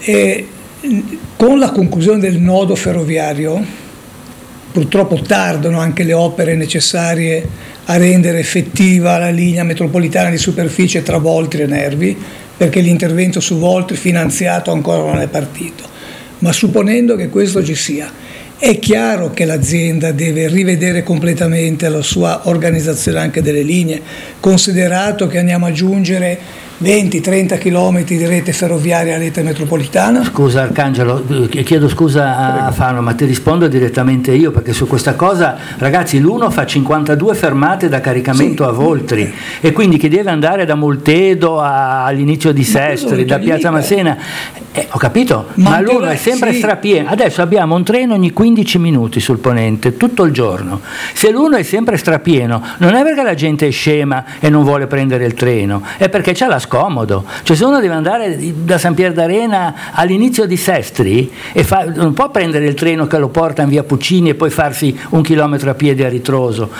Con la conclusione del nodo ferroviario, purtroppo tardano anche le opere necessarie a rendere effettiva la linea metropolitana di superficie tra Voltri e Nervi, perché l'intervento su Voltri finanziato ancora non è partito. Ma supponendo che questo ci sia, è chiaro che l'azienda deve rivedere completamente la sua organizzazione anche delle linee, considerato che andiamo ad aggiungere 20-30 km di rete ferroviaria a rete metropolitana. Scusa Arcangelo, chiedo scusa a Fano, ma ti rispondo direttamente io, perché su questa cosa, ragazzi, l'uno fa 52 fermate da caricamento a Voltri, e quindi chi deve andare da Moltedo all'inizio di Sestri, da Piazza Massena, ho capito, ma l'uno è sempre strapieno. Adesso abbiamo un treno ogni 15 minuti sul ponente, tutto il giorno. Se l'uno è sempre strapieno, non è perché la gente è scema e non vuole prendere il treno, è perché c'è la scomodo. Cioè, se uno deve andare da San Pier d'Arena all'inizio di Sestri e non può prendere il treno che lo porta in via Puccini e poi farsi 1 chilometro a piedi a ritroso.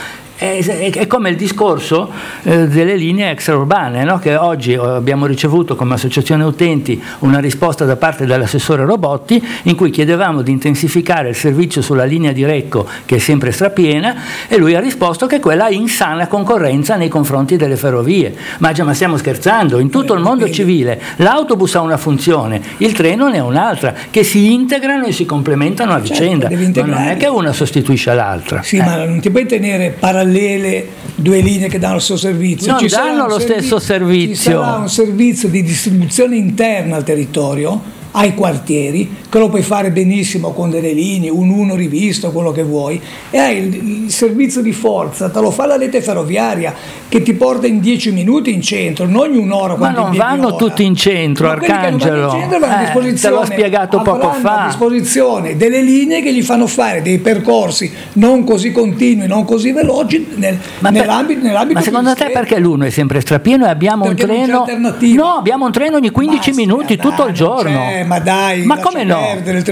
È come il discorso delle linee extraurbane, no? Che oggi abbiamo ricevuto come associazione utenti una risposta da parte dell'assessore Robotti, in cui chiedevamo di intensificare il servizio sulla linea di Recco, che è sempre strapiena, e lui ha risposto che quella è in sana concorrenza nei confronti delle ferrovie. Ma stiamo scherzando? In tutto il mondo civile l'autobus ha una funzione, il treno ne ha un'altra, che si integrano e si complementano a vicenda, ma non è che una sostituisce l'altra. Sì, ma non ti puoi tenere parallele due linee che danno lo stesso servizio. Non danno lo stesso servizio. Ci sarà un servizio di distribuzione interna al territorio, ai quartieri, che lo puoi fare benissimo con delle linee, un uno rivisto, quello che vuoi, e hai il servizio di forza, te lo fa la rete ferroviaria, che ti porta in 10 minuti in centro, non ogni un'ora. Ma non vanno tutti in centro, Arcangelo. Te l'ho spiegato poco fa. A disposizione delle linee che gli fanno fare dei percorsi non così continui, non così veloci nell'ambito. Ma secondo te perché l'uno è sempre strapieno e abbiamo un treno? No, abbiamo un treno ogni 15 minuti tutto il giorno. Ma dai, ma come no?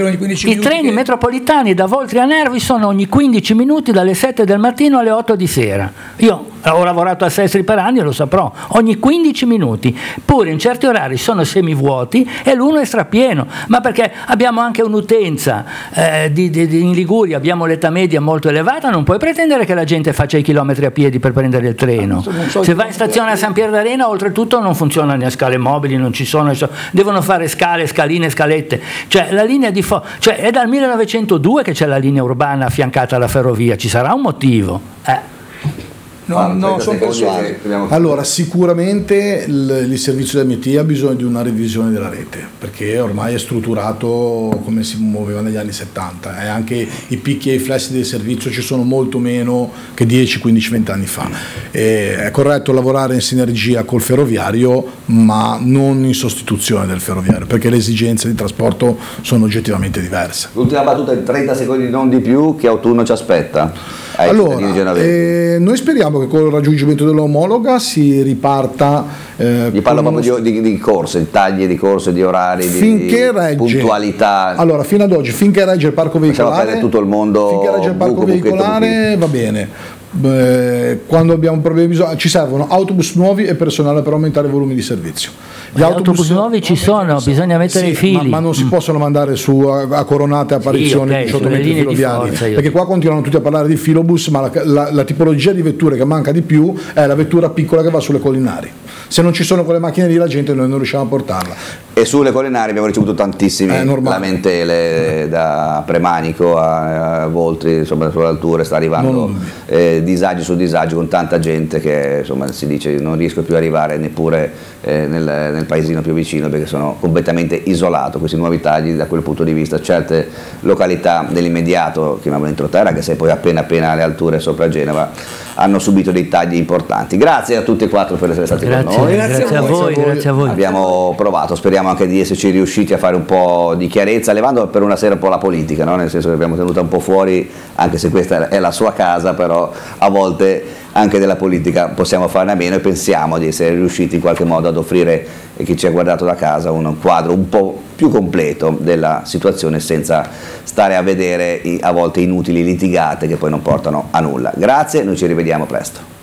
I treni metropolitani da Voltri a Nervi sono ogni 15 minuti dalle 7 del mattino alle 8 di sera. Io ho lavorato a Sestri per anni e lo saprò, ogni 15 minuti, pure in certi orari sono semivuoti e l'uno è strapieno, ma perché abbiamo anche un'utenza in Liguria, abbiamo l'età media molto elevata, non puoi pretendere che la gente faccia i chilometri a piedi per prendere il treno. Se vai in stazione a San Pier d'Arena, oltretutto non funzionano le scale mobili, non ci sono, devono fare scaline, scalette, cioè la linea cioè è dal 1902 che c'è la linea urbana affiancata alla ferrovia, ci sarà un motivo. No, sono persuaso. Allora, sicuramente il servizio di MT ha bisogno di una revisione della rete, perché ormai è strutturato come si muoveva negli anni 70 e anche i picchi e i flassi del servizio ci sono molto meno che 10, 15, 20 anni fa. È corretto lavorare in sinergia col ferroviario, ma non in sostituzione del ferroviario, perché le esigenze di trasporto sono oggettivamente diverse. L'ultima battuta in 30 secondi, non di più, che autunno ci aspetta? Allora, noi speriamo che con il raggiungimento dell'omologa si riparta. Gli parlo proprio di corse, di tagli di corse, di orari, finché di regge, puntualità. Allora, fino ad oggi, finché regge il parco veicolare, tutto il mondo, finché regge il parco veicolare va bene. Quando abbiamo problemi ci servono autobus nuovi e personale per aumentare i volumi di servizio. Gli autobus nuovi ci sono, bisogna mettere i fili, ma non si possono mandare su a coronate apparizioni di 18 metri filoviari, perché qua continuano tutti a parlare di filobus, ma la tipologia di vetture che manca di più è la vettura piccola che va sulle collinari. Se non ci sono quelle macchine lì, la gente noi non riusciamo a portarla. E sulle collinari abbiamo ricevuto tantissime lamentele, da Premanico a Voltri, insomma, sulle alture sta arrivando disagi su disagi, con tanta gente che insomma si dice non riesco più ad arrivare neppure nel paesino più vicino, perché sono completamente isolato. Questi nuovi tagli, da quel punto di vista, certe località dell'immediato, chiamiamolo entroterra, che sei poi appena alle alture sopra Genova, hanno subito dei tagli importanti. Grazie a tutti e quattro per essere stati con noi. Grazie a voi. Abbiamo provato, speriamo anche di esserci riusciti a fare un po' di chiarezza, levando per una sera un po' la politica, no? Nel senso che abbiamo tenuta un po' fuori, anche se questa è la sua casa, però a volte anche della politica possiamo farne a meno, e pensiamo di essere riusciti in qualche modo ad offrire a chi ci ha guardato da casa un quadro un po' più completo della situazione, senza stare a vedere a volte inutili litigate che poi non portano a nulla. Grazie, noi ci rivediamo presto.